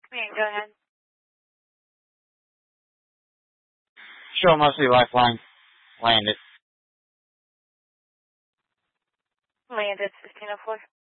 Man, go ahead. Show Mercy Lifeline. Landed. Landed 1504.